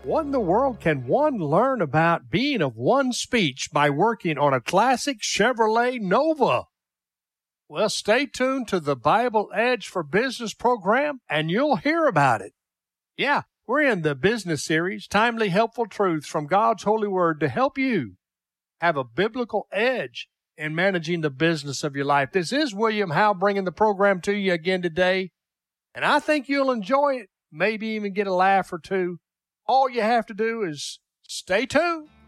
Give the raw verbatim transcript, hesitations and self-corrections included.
What in the world can one learn about being of one speech by working on a classic Chevrolet Nova? Well, stay tuned to the Bible Edge for Business program, and you'll hear about it. Yeah, we're in the business series, Timely Helpful Truths from God's Holy Word to help you have a biblical edge in managing the business of your life. This is William Howe bringing the program to you again today, and I think you'll enjoy it, maybe even get a laugh or two. All you have to do is stay tuned.